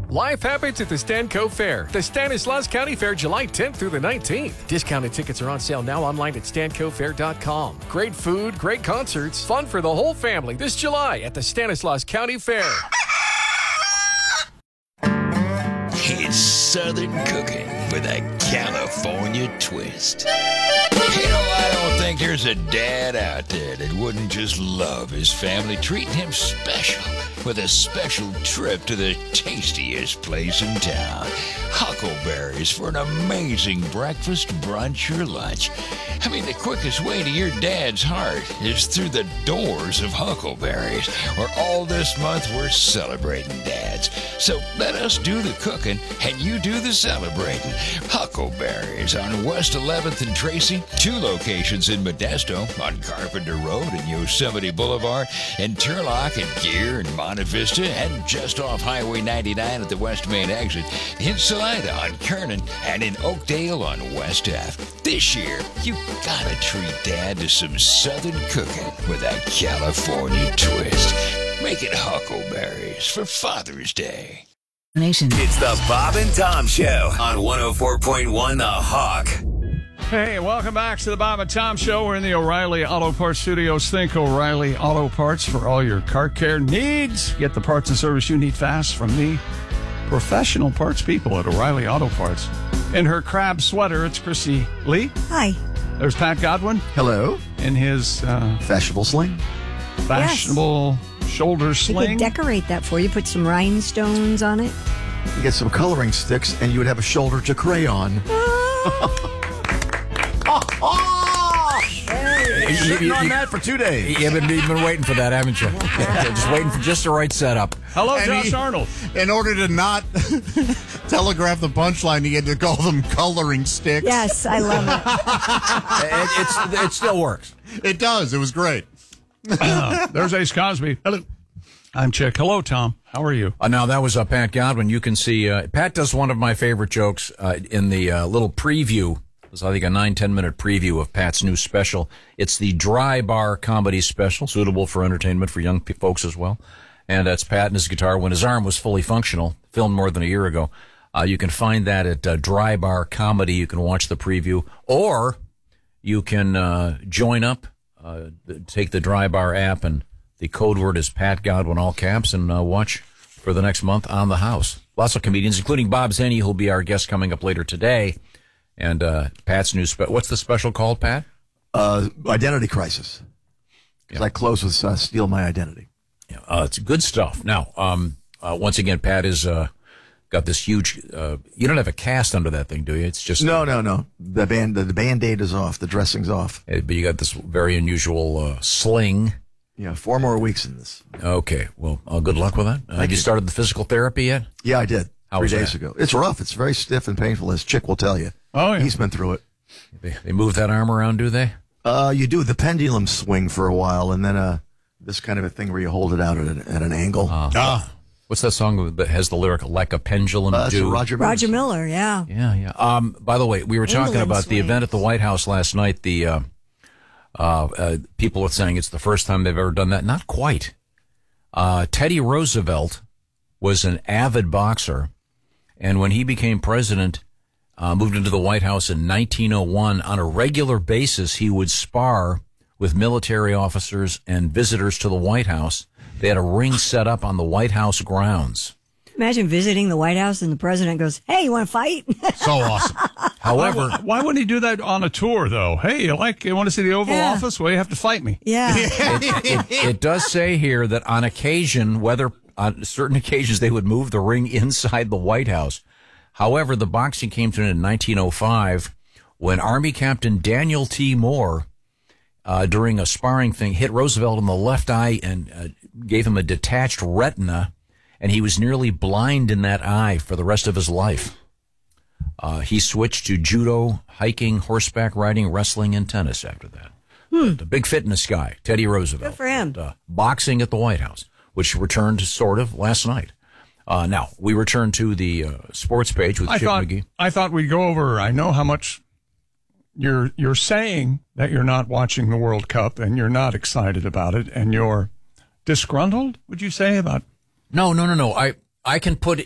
Life happens at the Stanco Fair. The Stanislaus County Fair, July 10th through the 19th. Discounted tickets are on sale now online at stancofair.com. Great food, great concerts, fun for the whole family this July at the Stanislaus County Fair. It's Southern cooking with a California twist. I don't think there's a dad out there that wouldn't just love his family treating him special with a special trip to the tastiest place in town. Huckleberries for an amazing breakfast, brunch, or lunch. I mean, the quickest way to your dad's heart is through the doors of Huckleberries, where all this month we're celebrating dads. So let us do the cooking and you do the celebrating. Huckleberries on West 11th and Tracy, 2 locations in Modesto, on Carpenter Road and Yosemite Boulevard, and Turlock and Gear and Monte Vista, and just off Highway 99 at the West Main exit, in Salida on Kernan, and in Oakdale on West Ave. This year, you gotta treat Dad to some Southern cooking with a California twist. Make it Huckleberries for Father's Day. Nation. It's the Bob and Tom Show on 104.1 The Hawk. Hey, welcome back to the Bob and Tom Show. We're in the O'Reilly Auto Parts Studios. Think O'Reilly Auto Parts for all your car care needs. Get the parts and service you need fast from the professional parts people at O'Reilly Auto Parts. In her crab sweater, it's Chrissy Lee. Hi. There's Pat Godwin. Hello. In his fashionable sling. Fashionable shoulder We sling. could decorate that for you. Put some rhinestones on it. You get some coloring sticks, and you would have a shoulder to crayon. Sitting on that for 2 days. You've been waiting for that, haven't you? Just waiting for just the right setup. Hello, Josh Arnold. In order to not telegraph the punchline, you had to call them coloring sticks. Yes, I love it. It still works. It does. It was great. There's Ace Cosby. Hello. I'm Chick. Hello, Tom. How are you? Now, that was Pat Godwin. You can see Pat does one of my favorite jokes in the little preview. It's, I think, a 9-10 minute preview of Pat's new special. It's the Dry Bar Comedy Special, suitable for entertainment for young folks as well. And that's Pat and his guitar when his arm was fully functional, filmed more than a year ago. You can find that at Dry Bar Comedy. You can watch the preview, or you can join up, take the Dry Bar app, and the code word is Pat Godwin, all caps, and watch for the next month on the house. Lots of comedians, including Bob Zenny, who'll be our guest coming up later today. And Pat's new what's the special called, Pat? Identity Crisis. Because I close with Steal My Identity. Yeah, it's good stuff. Now, once again, Pat is got this huge. You don't have a cast under that thing, do you? It's just no. The Band-Aid is off. The dressing's off. But you got this very unusual sling. Yeah, 4 more weeks in this. Okay, well, good luck with that. Have you started the physical therapy yet? Yeah, I did. How 3 days ago. It's rough. It's very stiff and painful, as Chick will tell you. Oh, yeah. He's been through it. They move that arm around, do they? You do the pendulum swing for a while, and then this kind of a thing where you hold it out at an angle. What's that song that has the lyric "like a pendulum"? That's Roger Miller, yeah. Yeah. By the way, we were talking England about the swing. event at the White House last night. The people are saying it's the first time they've ever done that. Not quite. Teddy Roosevelt was an avid boxer, and when he became president, moved into the White House in 1901, on a regular basis, he would spar with military officers and visitors to the White House. They had a ring set up on the White House grounds. Imagine visiting the White House and the president goes, "Hey, you want to fight?" So awesome. However, Why wouldn't he do that on a tour, though? Hey, you want to see the Oval Yeah. Office? Well, you have to fight me. Yeah. it does say here that on occasion, on certain occasions, they would move the ring inside the White House. However, the boxing came to an end in 1905 when Army Captain Daniel T. Moore, during a sparring thing, hit Roosevelt in the left eye and gave him a detached retina, and he was nearly blind in that eye for the rest of his life. He switched to judo, hiking, horseback riding, wrestling, and tennis after that. The big fitness guy, Teddy Roosevelt. Good for him. And, boxing at the White House, which returned sort of last night. Now, we return to the sports page with Chip McGee. I thought we'd go over, I know how much you're saying that you're not watching the World Cup and you're not excited about it and you're disgruntled, would you say, about? No. I can put